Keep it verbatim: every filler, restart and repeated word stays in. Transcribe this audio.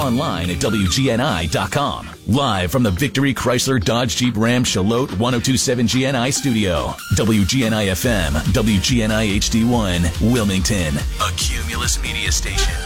online at W G N I dot com. Live from the Victory Chrysler Dodge Jeep Ram Charlotte ten twenty-seven G N I studio. W G N I F M, W G N I H D one, Wilmington, a Cumulus media station.